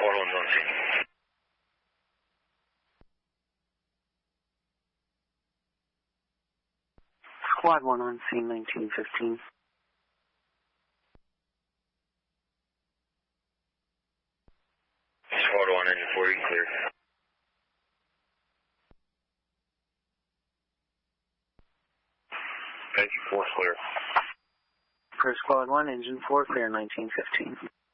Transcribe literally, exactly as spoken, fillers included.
Squad one's on scene. Squad one on scene, nineteen fifteen. Squad one, engine four, you clear. Engine four clear. For Squad one, engine four clear, nineteen fifteen.